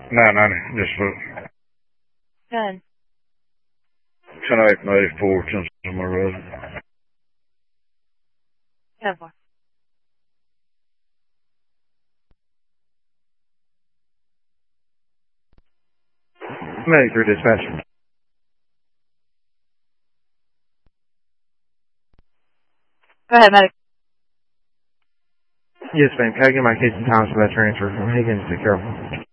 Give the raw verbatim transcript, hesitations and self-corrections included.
nine ninety, just look. Good. ten oh eight from eighty-four, ten Summer Road. ten four. Medic for dispatch. Go ahead, medic. Yes, ma'am. Can I get my case and times for that transfer from Higgins to Carroll?